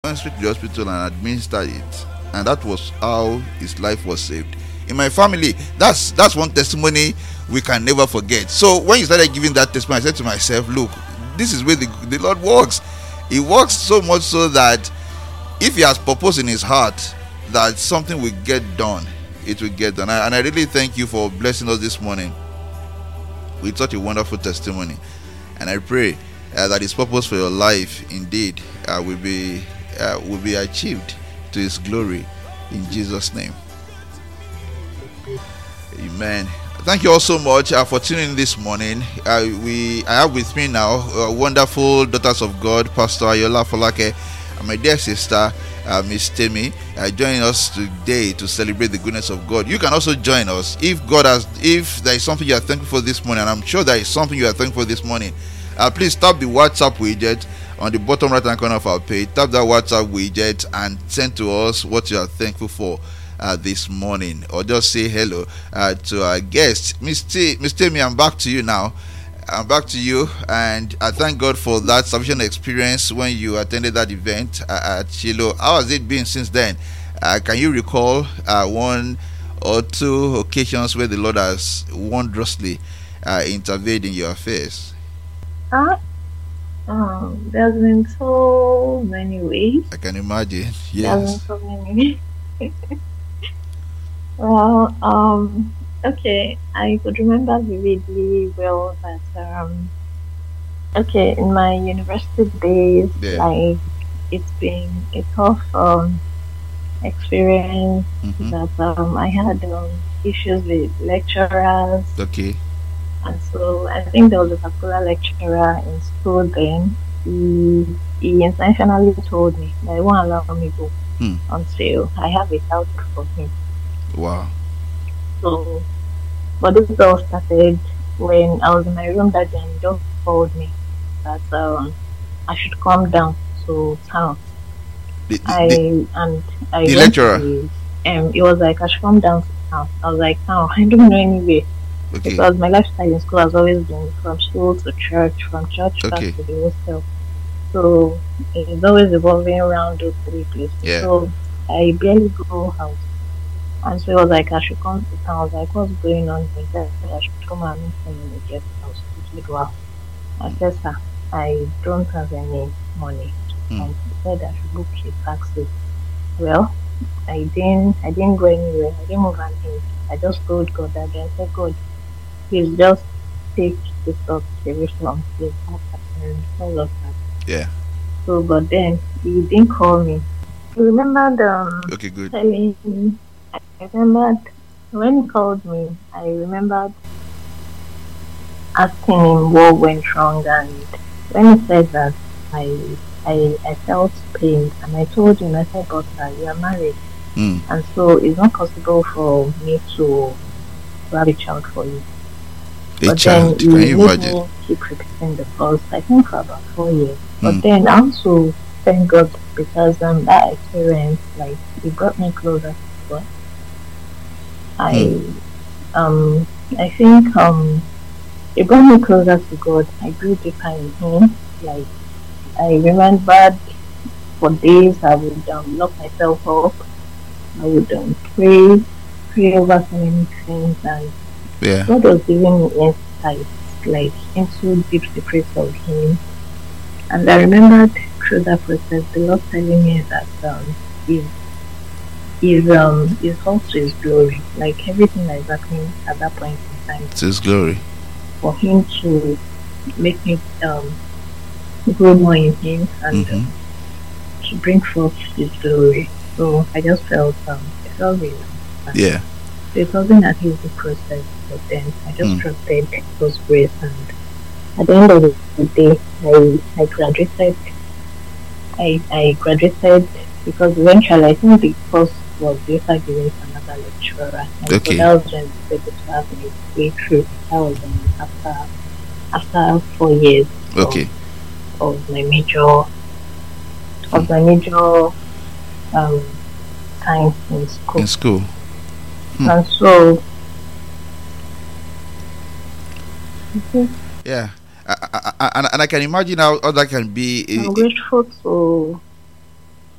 went straight to the hospital and administered it, and that was how his life was saved. In my family, that's one testimony we can never forget. So when you started giving that testimony, I said to myself, look, this is where the Lord works. He works so much so that if he has purpose in his heart that something will get done, it will get done. And I really thank you for blessing us this morning with such a wonderful testimony. And I pray that his purpose for your life indeed will be achieved to his glory in Jesus' name. Amen. Thank you all so much for tuning in this morning. I have with me now wonderful daughters of God, Pastor Ayola Folake, and my dear sister, Miss Temi, joining us today to celebrate the goodness of God. You can also join us if there is something you are thankful for this morning, and I'm sure there is something you are thankful for this morning. Please tap the WhatsApp widget on the bottom right hand corner of our page. Tap that WhatsApp widget and send to us what you are thankful for this morning, or just say hello to our guest, Miss Temi. I'm back to you now. I'm back to you, and I thank God for that salvation experience when you attended that event at Shiloh. How has it been since then? Can you recall one or two occasions where the Lord has wondrously intervened in your affairs? There's been so many ways. I can imagine. There's Yes. been so many. Well, okay, I could remember vividly well that okay, in my university days, like, it's been a tough experience. That I had issues with lecturers. Okay. And so I think there was a particular lecturer in school then. He intentionally told me that he won't allow me to go until I have a doubt for him. Wow. So, but this all started when I was in my room that day, and he just told me that I should come down to town. The lecturer. It was like I should come down to town. I was like, no, I don't know anywhere. Okay. Because my lifestyle in school has always been from school to church, from church back to the hostel. So it's always evolving around those three places. Yeah. So I barely go out. And so it was like I should come to town. I was like, what's going on here? I should come and meet him in the guest house. He said, wow. I said, sir, I don't have any money. And he said I should book a taxi. Well, I didn't go anywhere. I didn't move an inch. I just told God that day. I said, God, please just take the stuff away from his heart and all of that. Yeah. So, but then he didn't call me. I remembered okay, good. telling me. I remembered when he called me. I remembered asking him what went wrong, and when he said that, I felt pain, and I told him, I said, but you are married, and so it's not possible for me to have a child for you. But then he made me keep repeating the course, I think for about 4 years. But then I also thank God because that experience, like, it brought me closer to God. I think it brought me closer to God. I grew deeper in Him. Like, I remembered for days I would lock myself up. I would pray over so many things, and God was giving me insight, like, into deep secrets of Him. And I remembered through that process the Lord telling me that is all to His glory. Like, everything that is happening at that point in time, to His glory, for Him to make me grow more in Him and to bring forth His glory. So I just felt really nice. Yeah. It wasn't an easy process, but then I just trusted God's grace, and at the end of the day, I graduated. I graduated because eventually I think the course was later given to another lecturer. And so that was when they were able to have me way through. That was after 4 years of my major time in school. And so yeah, and I can imagine how that can be. I'm grateful to